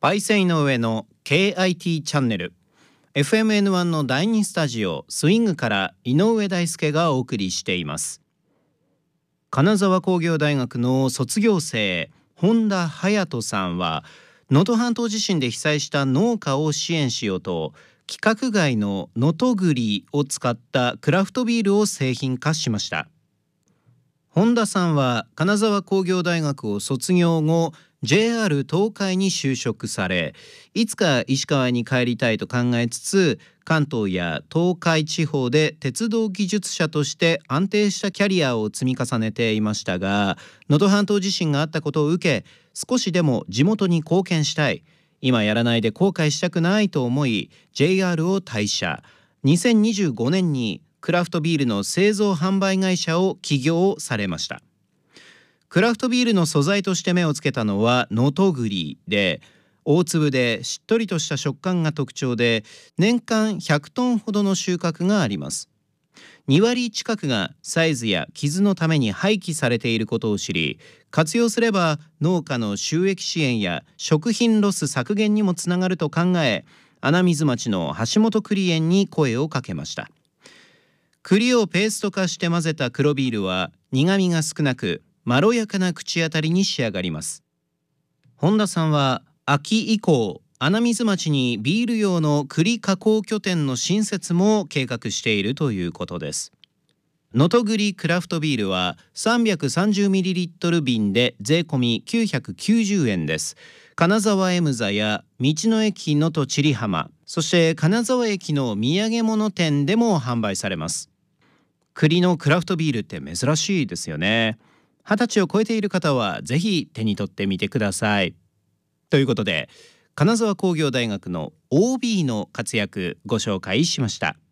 パイセイの上の KIT チャンネル FMN1 の第2スタジオスイングから井上大輔がお送りしています。金沢工業大学の卒業生本田隼人さんは能登半島地震で被災した農家を支援しようと規格外の能登栗を使ったクラフトビールを製品化しました。本田さんは金沢工業大学を卒業後 JR 東海に就職され、いつか石川に帰りたいと考えつつ関東や東海地方で鉄道技術者として安定したキャリアを積み重ねていましたが、能登半島地震があったことを受け、少しでも地元に貢献したい、今やらないで後悔したくないと思い JR を退社。2025年にクラフトビールの製造販売会社を起業されました。クラフトビールの素材として目をつけたのは能登栗で、大粒でしっとりとした食感が特徴で、年間100トンほどの収穫があります。2割近くがサイズや傷のために廃棄されていることを知り、活用すれば農家の収益支援や食品ロス削減にもつながると考え、穴水町の橋本栗園に声をかけました。栗をペースト化して混ぜた黒ビールは苦みが少なくまろやかな口当たりに仕上がります。本田さんは秋以降、穴水町にビール用の栗加工拠点の新設も計画しているということです。能登栗クラフトビールは 330ml 瓶で税込み990円です。金沢エムザや道の駅能登千里浜、そして金沢駅の土産物店でも販売されます。栗のクラフトビールって珍しいですよね。20歳を超えている方はぜひ手に取ってみてください。ということで、金沢工業大学の OB の活躍ご紹介しました。